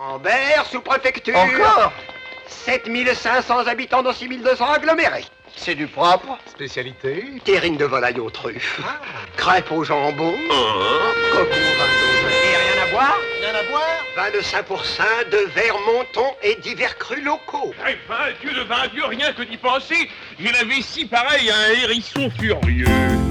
Ambert, sous-préfecture. Encore 7500 habitants dans 6200 agglomérés. C'est du propre. Spécialité? Terrine de volaille aux truffes. Crêpes au jambon. Coco au vin d'Auvergne. Et rien à boire? Rien à boire? Vin de 5%, de verre monton et divers crus locaux. Eh ben, Dieu, le vin Dieu, rien que d'y penser, j'ai la vessie pareille à un hérisson furieux.